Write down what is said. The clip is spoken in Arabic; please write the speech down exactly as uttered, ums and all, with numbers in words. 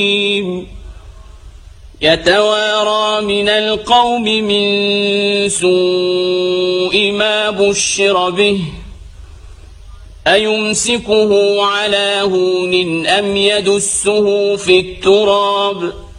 يتوارى من القوم من سوء ما بشر به أيمسكه على هون أم يدسه في التراب